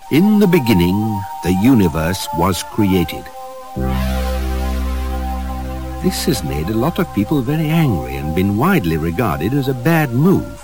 In the beginning, the universe was created. This has made a lot of people very angry and been widely regarded as a bad move.